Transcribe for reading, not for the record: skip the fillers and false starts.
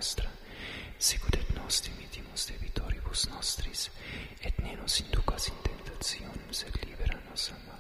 nostra, sicut et nos dimittimus debitoribus nostris, et ne nos inducas in tentationem, sed libera nos a malo.